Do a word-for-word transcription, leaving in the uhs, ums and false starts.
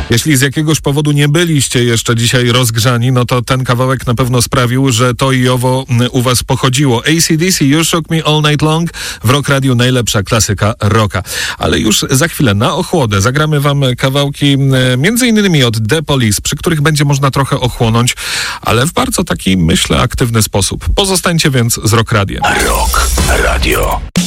Jeśli z jakiegoś powodu nie byliście jeszcze dzisiaj rozgrzani, no to ten kawałek na pewno sprawił, że to i owo u was pochodziło. A C D C, You Shook Me All Night Long, w Rock Radio najlepsza klasyka rocka. Ale już za chwilę na ochłodę zagramy wam kawałki między innymi od The Police, przy których będzie można trochę ochłonąć, ale w bardzo taki, myślę, aktywny sposób. Pozostańcie więc z Rock Radiem. Rock Radio.